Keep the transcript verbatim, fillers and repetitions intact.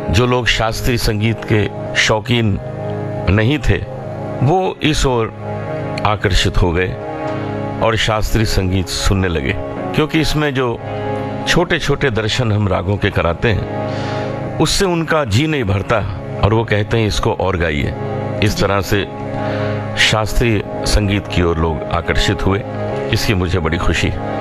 जो लोग शास्त्रीय संगीत के शौकीन नहीं थे वो इस ओर आकर्षित हो गए और शास्त्रीय संगीत सुनने लगे, क्योंकि इसमें जो छोटे छोटे दर्शन हम रागों के कराते हैं उससे उनका जी नहीं भरता और वो कहते हैं इसको और गाइए। इस तरह से शास्त्रीय संगीत की ओर लोग आकर्षित हुए, इसकी मुझे बड़ी खुशी है।